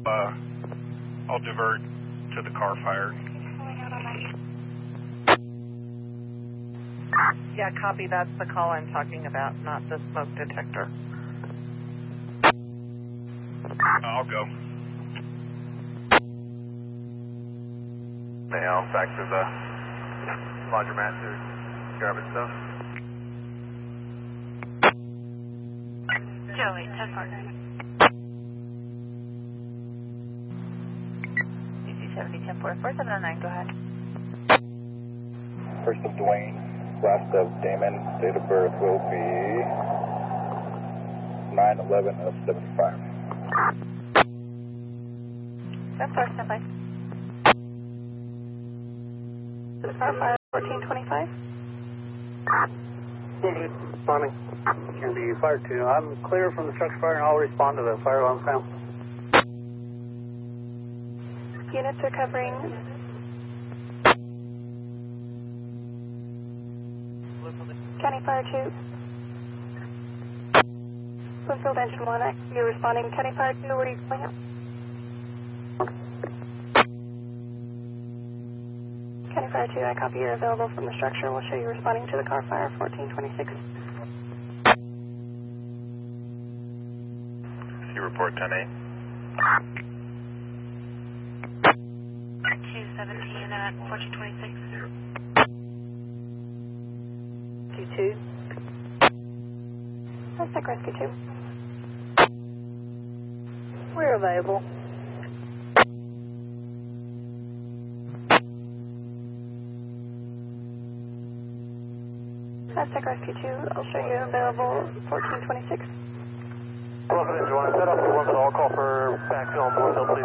I'll divert to the car fire. Yeah, copy. That's the call I'm talking about, not the smoke detector. I'll go. May I factor the laundromat to garbage stuff? Joey, 10 partner. DC 70, 10 4709, go ahead. First of Dwayne, last of Damon, date of birth will be 9/11 of 75. 10-4, stand by. To the car fire, 1425. Responding. Can be fire 2. I'm clear from the structure fire and I'll respond to the fire alarm sound. Units are covering. County Fire 2. Bloomfield Engine 1, you're responding. County Fire 2, what are you calling out? County Fire 2, I copy you're available from the structure. We'll show you responding to the car fire, 1426. You report 10-8. 217 at 1426. Q2. Suspect Rescue 2. We're available. Suspect Rescue 2, I'll show you available 1426. Bloomfield Engine 1, set up the Bloomfield all call for backfill on Bloomfield, please.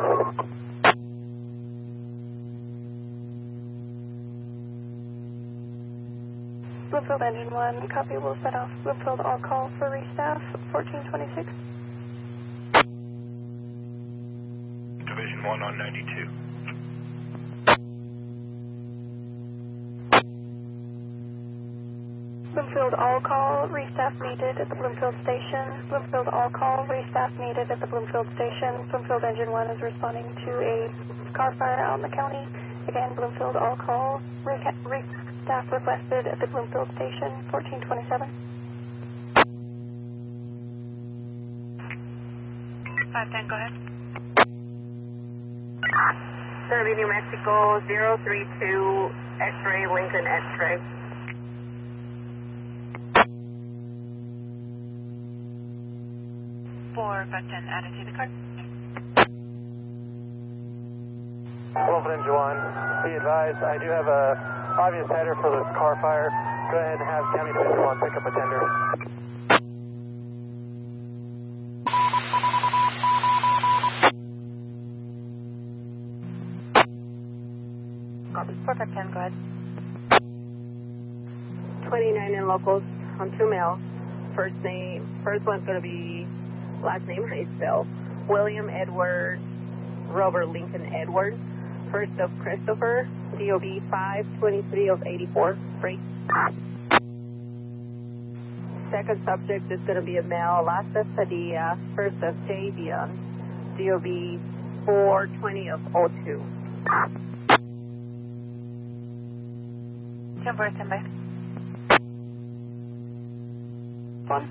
Bloomfield Engine 1, copy, will set off Bloomfield all call for restaff, 1426. Division 1 on 92. Bloomfield all call, restaff needed at the Bloomfield station. Bloomfield all call, restaff needed at the Bloomfield station. Bloomfield Engine 1 is responding to a car fire out in the county. Again, Bloomfield all call, restaff requested at the Bloomfield station, 1427. 510, go ahead. Survey New Mexico 032 X-ray, Lincoln X-ray. For 510, added to the card. Bloomfield Engine 1, be advised, I do have a obvious header for the car fire. Go ahead and have County Division 1 pick up a tender. Copy. 410, go ahead. 29 in locals on 2 males. First one's going to be, last name how you spell, William Edward Robert Lincoln Edward. First of Christopher, COB 523 of 84, free. Second subject is going to be a male, last of Padilla, first of Javion, COB 420 of 02. 10-4, stand by. 1.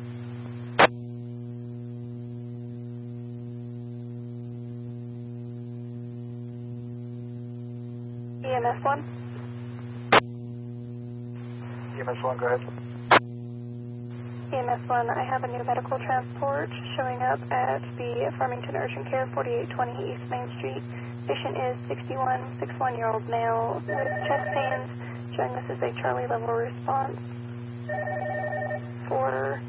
EMS 1. EMS 1, go ahead. EMS 1, I have a new medical transport showing up at the Farmington Urgent Care, 4820 East Main Street. Patient is 61-year-old male with chest pains, showing this is a Charlie level response for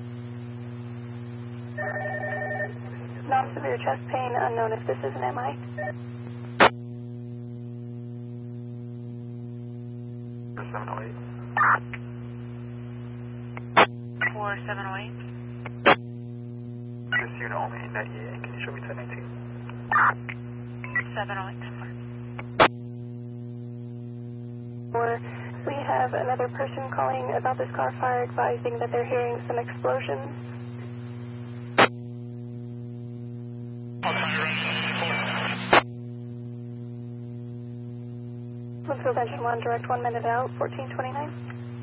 non-severe chest pain, unknown if this is an MI. 708. 4708. This unit only, 98. Can you show me 1019? 708. We have another person calling about this car fire, advising that they're hearing some explosions. Bloomfield Engine 1, direct 1 minute out, 1429.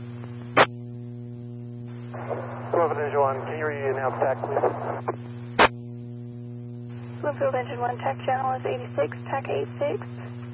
Bloomfield Engine 1, can you re-announce TAC, please? Bloomfield Engine 1, TAC channel is 86, TAC 86.